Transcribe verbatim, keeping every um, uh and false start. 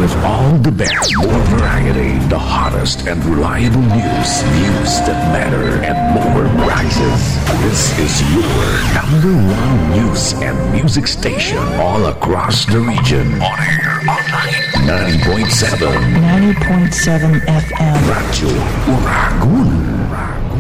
with all the best, more variety, the hottest and reliable news, news that matter, and more prizes. This is your number one news and music station all across the region. On air, online, ninety point seven. ninety point seven F M. Radyo Uragun.